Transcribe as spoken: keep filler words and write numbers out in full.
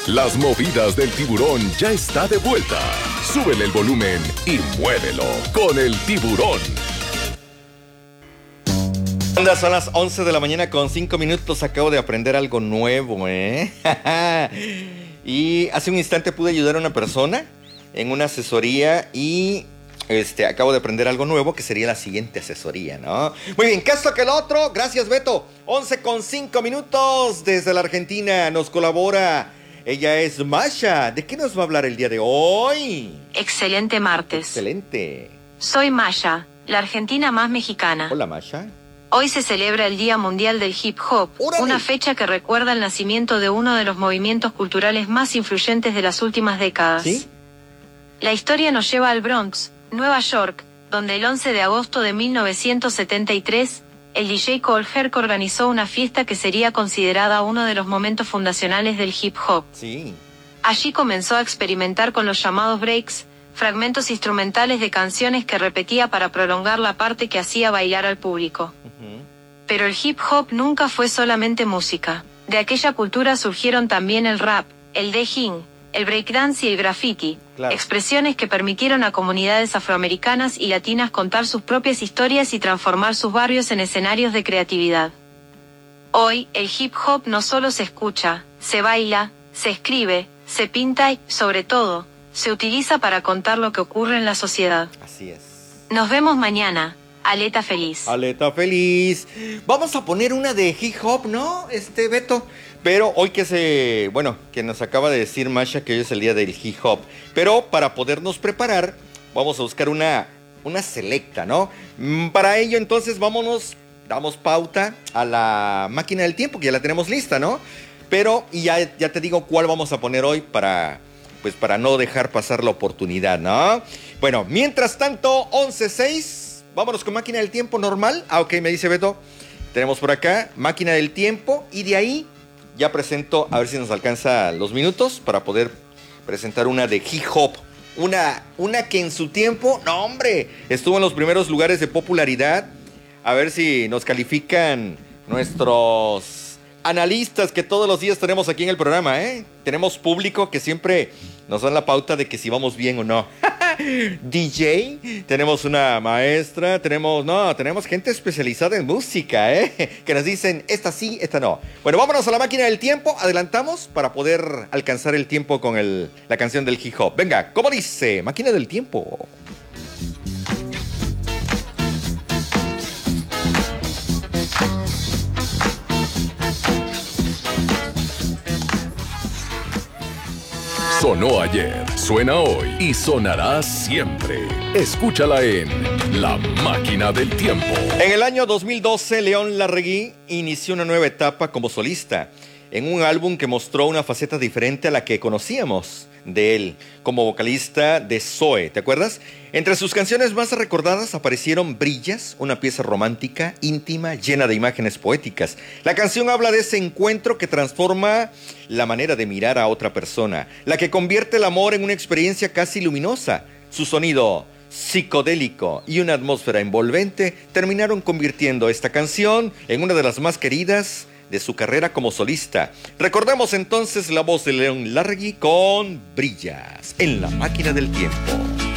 Las movidas del tiburón ya está de vuelta. Súbele el volumen y muévelo con el tiburón. Son las once de la mañana con cinco minutos. Acabo de aprender algo nuevo, ¿eh? Y hace un instante pude ayudar a una persona en una asesoría y este, acabo de aprender algo nuevo que sería la siguiente asesoría, ¿no? Muy bien, ¿qué esto que el otro? Gracias, Beto. once con cinco minutos desde la Argentina nos colabora. Ella es Masha. ¿De qué nos va a hablar el día de hoy? Excelente martes. Excelente. Soy Masha, la argentina más mexicana. Hola, Masha. Hoy se celebra el Día Mundial del Hip Hop, ¡Órale! Una fecha que recuerda el nacimiento de uno de los movimientos culturales más influyentes de las últimas décadas. ¿Sí? La historia nos lleva al Bronx, Nueva York, donde el once de agosto de mil novecientos setenta y tres, el D J Kool Herc organizó una fiesta que sería considerada uno de los momentos fundacionales del hip hop. Sí. Allí comenzó a experimentar con los llamados breaks, fragmentos instrumentales de canciones que repetía para prolongar la parte que hacía bailar al público. Uh-huh. Pero el hip hop nunca fue solamente música. De aquella cultura surgieron también el rap, el DJing, el breakdance y el graffiti, claro. Expresiones que permitieron a comunidades afroamericanas y latinas contar sus propias historias y transformar sus barrios en escenarios de creatividad. Hoy, el hip hop no solo se escucha, se baila, se escribe, se pinta y, sobre todo, se utiliza para contar lo que ocurre en la sociedad. Así es. Nos vemos mañana. Aleta feliz. Aleta feliz. Vamos a poner una de hip hop, ¿no? Este, Beto. Pero hoy que se... Bueno, que nos acaba de decir Masha que hoy es el día del hip hop. Pero para podernos preparar, vamos a buscar una, una selecta, ¿no? Para ello, entonces, vámonos, damos pauta a la máquina del tiempo, que ya la tenemos lista, ¿no? Pero, y ya, ya te digo cuál vamos a poner hoy para... Pues para no dejar pasar la oportunidad, ¿no? Bueno, mientras tanto, once seis, vámonos con máquina del tiempo normal. Ah, ok, me dice Beto. Tenemos por acá máquina del tiempo y de ahí ya presento, a ver si nos alcanza los minutos para poder presentar una de hip hop. Una, una que en su tiempo, no hombre, estuvo en los primeros lugares de popularidad. A ver si nos califican nuestros analistas que todos los días tenemos aquí en el programa, ¿eh? Tenemos público que siempre nos dan la pauta de que si vamos bien o no. D J, tenemos una maestra, tenemos, no, tenemos gente especializada en música, ¿eh? Que nos dicen, esta sí, esta no. Bueno, vámonos a la máquina del tiempo, adelantamos para poder alcanzar el tiempo con el, la canción del hip hop. Venga, ¿cómo dice? Máquina del tiempo. Sonó ayer, suena hoy y sonará siempre. Escúchala en La Máquina del Tiempo. En el año dos mil doce, León Larregui inició una nueva etapa como solista, en un álbum que mostró una faceta diferente a la que conocíamos de él, como vocalista de Zoe, ¿te acuerdas? Entre sus canciones más recordadas aparecieron Brillas, una pieza romántica, íntima, llena de imágenes poéticas. La canción habla de ese encuentro que transforma la manera de mirar a otra persona, la que convierte el amor en una experiencia casi luminosa. Su sonido psicodélico y una atmósfera envolvente terminaron convirtiendo esta canción en una de las más queridas de su carrera como solista. Recordemos entonces la voz de León Larregui con Brillas en la máquina del tiempo.